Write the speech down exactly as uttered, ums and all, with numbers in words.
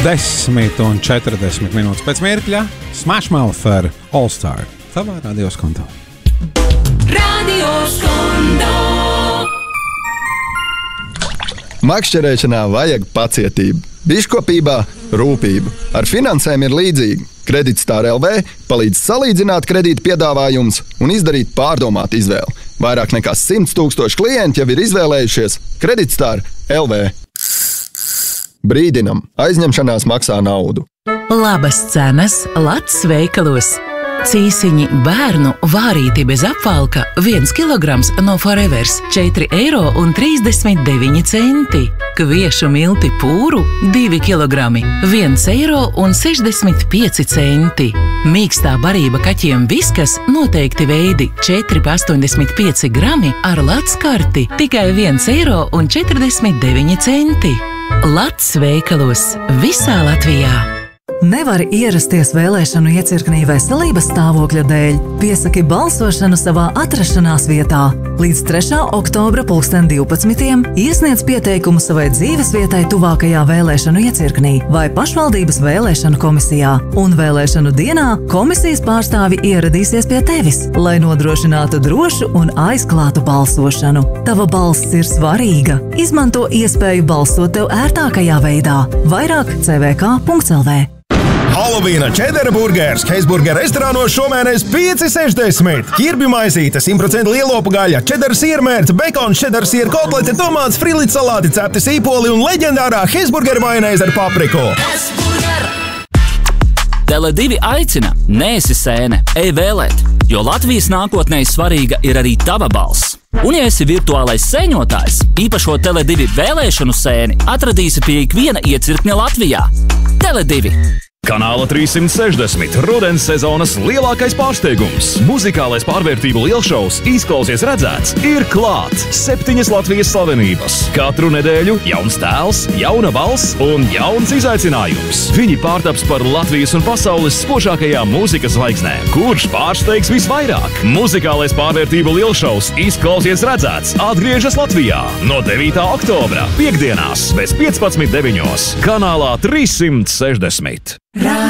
desmit un četrdesmit minūtes pēc mirkļa Smash Mouth ar All Star tavā radio skontā. Radio Skontā. Makšķerēšanā vajag pacietību, biškopībā rūpību. Ar finansēm ir līdzīgi. Kreditstar L V palīdz salīdzināt kredīta piedāvājumus un izdarīt pārdomātu izvēli. Vairāk nekā simts tūkstoši klienti jau ir izvēlējušies Kreditstar L V. Brīdinam, aizņemšanās maksā naudu. Labas cenas Lats veikalos. Cīsiņi bērnu vārīti bez apvalka viens kilograms no Forevers četri eiro un trīsdesmit deviņi centi. Kviešu milti pūru divi kilogrami viens eiro un sešdesmit pieci centi. Mīkstā barība kaķiem Viskas noteikti veidi četri pa astoņdesmit pieci grami ar Lats karti tikai viens eiro un četrdesmit deviņi centi. Lats veikalos visā Latvijā. Nevari ierasties vēlēšanu iecirknī veselības stāvokļa dēļ. Piesaki balsošanu savā atrašanās vietā. Līdz trešā oktobra pulksten divpadsmitiem iesniedz pieteikumu savai dzīvesvietai tuvākajā vēlēšanu iecirknī vai pašvaldības vēlēšanu komisijā. Un vēlēšanu dienā komisijas pārstāvi ieradīsies pie tevis, lai nodrošinātu drošu un aizklātu balsošanu. Tava balss ir svarīga. Izmanto iespēju balsot tev ērtākajā veidā. Vairāk c v k punkts l v. Halovīna čedera burgers Heisburger restorānos šomēnes pieci sešdesmit. Ķirbju maizīte, simt procentu lielopu gaļa, čedera siermērce, bekons, čedera sier kotlete, tomāts, frīlīts salāti, cepti sīpoli un leģendārā Heisburger majonēze ar papriku. Tele divi aicina, neesi sēne, ej vēlēt, jo Latvijas nākotnē svarīga ir arī tava balss. Un ja esi virtuālais sēņotājs, īpašo Tele divi vēlēšanu sēni atradīsi pie ikviena iecirkņa Latvijā. Tele divi. Kanāla trīssimt sešdesmit rudens sezonas lielākais pārsteigums. Muzikālais pārvērtību lielšovs Izklausies redzēts ir klāt. Septiņas Latvijas slavenības. Katru nedēļu jauns tēls, jauna balss un jauns izaicinājums. Viņi pārtaps par Latvijas un pasaules spožākajām mūzikas zvaigznēm. Kurš pārsteigs visvairāk? Muzikālais pārvērtību lielšovs Izklausies redzēts atgriežas Latvijā no devītā oktobra, piekdienās bez piecpadsmit deviņos. Kanālā trīssimt sešdesmit.